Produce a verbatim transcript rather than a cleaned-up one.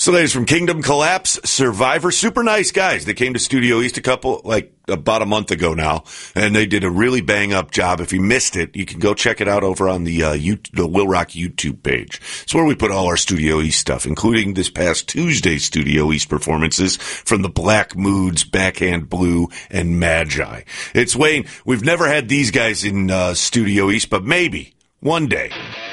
So ladies from Kingdom Collapse, Survivor, super nice guys. They came to Studio East a couple, like about a month ago now, and they did a really bang up job. If you missed it, you can go check it out over on the, uh, U- the Will Rock YouTube page. It's where we put all our Studio East stuff, including this past Tuesday's Studio East performances from the Black Moods, Backhand Blue, and Magi. It's Wayne. We've never had these guys in, uh, Studio East, but maybe one day.